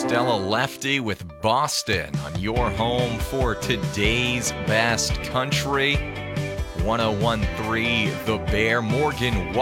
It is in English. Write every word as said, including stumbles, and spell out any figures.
Stella Lefty with Boston on your home for today's best country. one oh one point three The Bear. Morgan